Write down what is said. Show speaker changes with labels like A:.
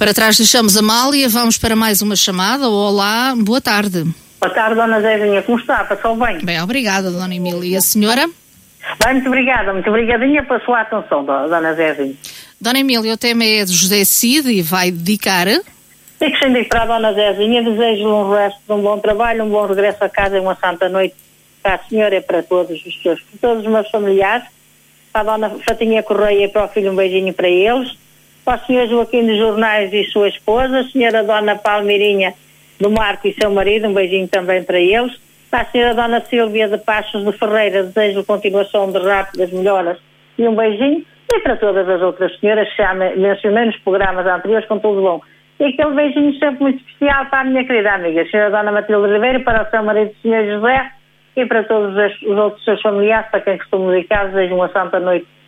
A: Para trás deixamos a Amália, vamos para mais uma chamada. Olá, boa tarde.
B: Boa tarde, Dona Zezinha, como está? Passou bem?
A: Bem, obrigada, Dona Emília. E a senhora?
B: Bem, muito obrigadinha pela sua atenção, Dona Zezinha.
A: Dona Emília, o tema é de José Cid e vai dedicar...
B: E que sendo para a Dona Zezinha, desejo-lhe um resto de um bom trabalho, um bom regresso a casa e uma santa noite para a senhora e para todos os meus familiares, para a Dona Fatinha Correia e para o filho um beijinho para eles, para o senhor Joaquim dos Jornais e sua esposa, a senhora Dona Palmeirinha do Marco e seu marido, um beijinho também para eles, para a senhora Dona Silvia de Passos de Ferreira, desejo continuação de rápidas melhoras e um beijinho, e para todas as outras senhoras que já mencionei nos programas anteriores, com tudo bom. E aquele beijinho sempre muito especial para a minha querida amiga, a senhora Dona Matilde Ribeiro, para o seu marido, o senhor José, e para todos os outros seus familiares, para quem costumo dedicar, desejo uma santa noite